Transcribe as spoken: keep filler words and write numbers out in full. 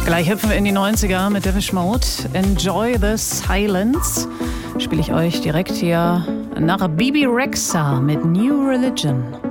Gleich hüpfen wir in die neunziger mit Depeche Mode. Enjoy the Silence. Spiele ich euch direkt hier nach Bibi Rexha mit New Religion.